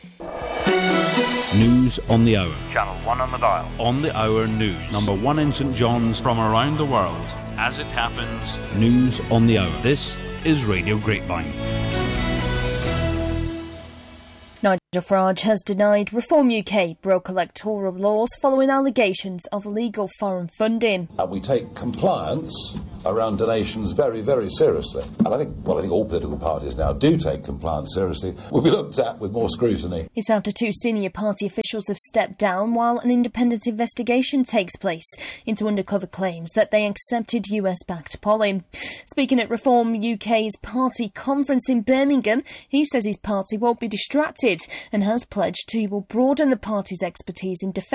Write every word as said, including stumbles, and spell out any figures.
News on the Hour. Channel one on the dial. On the Hour News. Number one in St John's. From around the world. As it happens. News on the Hour. This is Radio Grapevine. Nigel Farage has denied Reform U K broke electoral laws following allegations of illegal foreign funding. And we take compliance around donations very, very seriously. And I think, well, I think all political parties now do take compliance seriously. Will be looked at with more scrutiny. It's after two senior party officials have stepped down while an independent investigation takes place into undercover claims that they accepted U S-backed polling. Speaking at Reform U K's party conference in Birmingham, he says his party won't be distracted and has pledged to broaden the party's expertise in defence